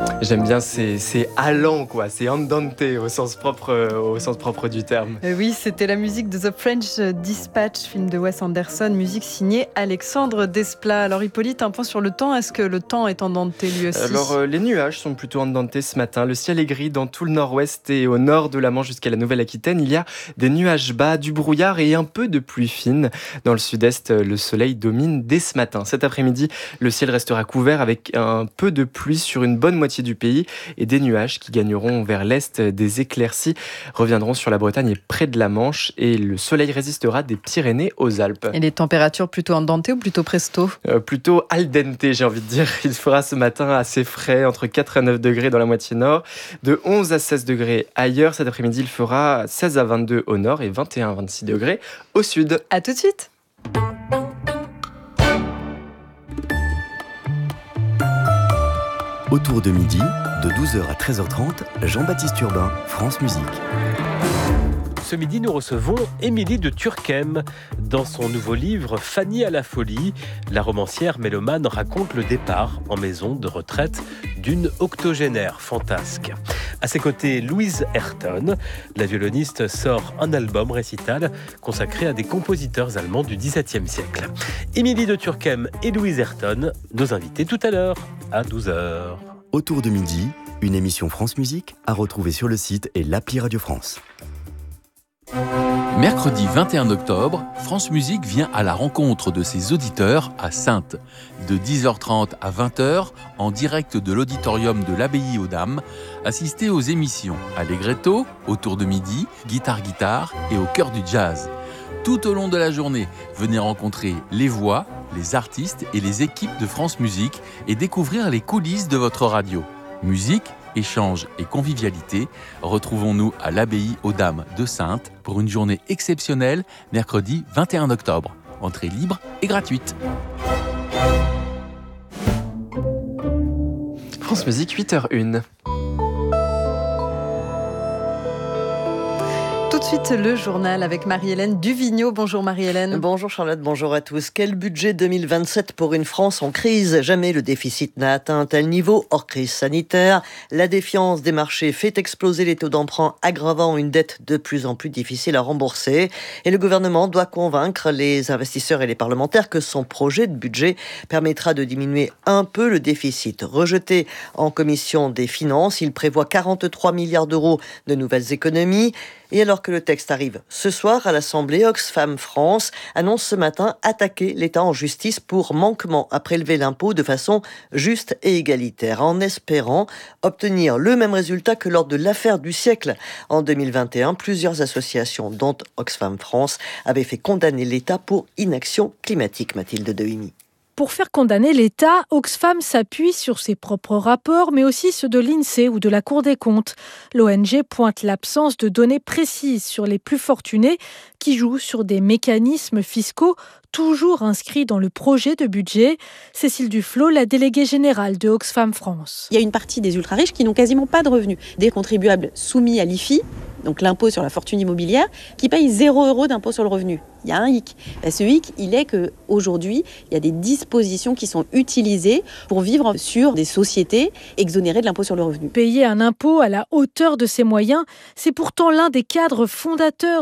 J'aime bien, c'est allant, quoi. C'est andante au sens propre du terme. Oui, c'était la musique de The French Dispatch, film de Wes Anderson, musique signée Alexandre Desplat. Alors Hippolyte, un point sur le temps. Est-ce que le temps est andante lui aussi ? Alors, les nuages sont plutôt andante ce matin. Le ciel est gris dans tout le nord-ouest et au nord de la Manche jusqu'à la Nouvelle-Aquitaine. Il y a des nuages bas, du brouillard et un peu de pluie fine. Dans le sud-est, le soleil domine dès ce matin. Cet après-midi, le ciel restera couvert avec un peu de pluie sur une bonne moitié du pays et des nuages qui gagneront vers l'est. Des éclaircies reviendront sur la Bretagne et près de la Manche et le soleil résistera des Pyrénées aux Alpes. Et les températures plutôt andante ou plutôt presto ? Plutôt al dente, j'ai envie de dire. Il fera ce matin assez frais, entre 4 et 9 degrés dans la moitié nord, de 11 à 16 degrés ailleurs. Cet après-midi, il fera 16 à 22 au nord et 21 à 26 degrés au sud. À tout de suite. Autour de midi, de 12h à 13h30, Jean-Baptiste Urbain, France Musique. Ce midi, nous recevons Émilie de Turckheim. Dans son nouveau livre « Fanny à la folie », la romancière mélomane raconte le départ en maison de retraite d'une octogénaire fantasque. À ses côtés, Louise Ayrton. La violoniste sort un album récital consacré à des compositeurs allemands du XVIIe siècle. Émilie de Turckheim et Louise Ayrton, nos invités tout à l'heure, à 12h. Autour de midi, une émission France Musique à retrouver sur le site et l'appli Radio France. Mercredi 21 octobre, France Musique vient à la rencontre de ses auditeurs à Saintes. De 10h30 à 20h, en direct de l'auditorium de l'Abbaye aux Dames, assistez aux émissions Allegretto, Autour de midi, Guitare et Au cœur du jazz. Tout au long de la journée, venez rencontrer les voix, les artistes et les équipes de France Musique et découvrir les coulisses de votre radio. Musique, échange et convivialité, retrouvons-nous à l'Abbaye aux Dames de Saintes pour une journée exceptionnelle, mercredi 21 octobre. Entrée libre et gratuite. France Musique, 8h01. Tout de suite, le journal avec Marie-Hélène Duvigneau. Bonjour Marie-Hélène. Bonjour Charlotte, bonjour à tous. Quel budget 2027 pour une France en crise ? Jamais le déficit n'a atteint un tel niveau hors crise sanitaire. La défiance des marchés fait exploser les taux d'emprunt, aggravant une dette de plus en plus difficile à rembourser. Et le gouvernement doit convaincre les investisseurs et les parlementaires que son projet de budget permettra de diminuer un peu le déficit. Rejeté en commission des finances, il prévoit 43 milliards d'euros de nouvelles économies. Et alors que le texte arrive ce soir à l'Assemblée, Oxfam France annonce ce matin attaquer l'État en justice pour manquement à prélever l'impôt de façon juste et égalitaire, en espérant obtenir le même résultat que lors de l'affaire du siècle. En 2021, plusieurs associations, dont Oxfam France, avaient fait condamner l'État pour inaction climatique, Mathilde Dehimi. Pour faire condamner l'État, Oxfam s'appuie sur ses propres rapports, mais aussi ceux de l'INSEE ou de la Cour des comptes. L'ONG pointe l'absence de données précises sur les plus fortunés qui jouent sur des mécanismes fiscaux toujours inscrits dans le projet de budget. Cécile Duflot, la déléguée générale de Oxfam France. Il y a une partie des ultra-riches qui n'ont quasiment pas de revenus. Des contribuables soumis à l'IFI, donc l'impôt sur la fortune immobilière, qui payent 0 € d'impôt sur le revenu. Il y a un hic. Ce hic, il est qu'aujourd'hui, il y a des dispositions qui sont utilisées pour vivre sur des sociétés exonérées de l'impôt sur le revenu. Payer un impôt à la hauteur de ses moyens, c'est pourtant l'un des cadres fondateurs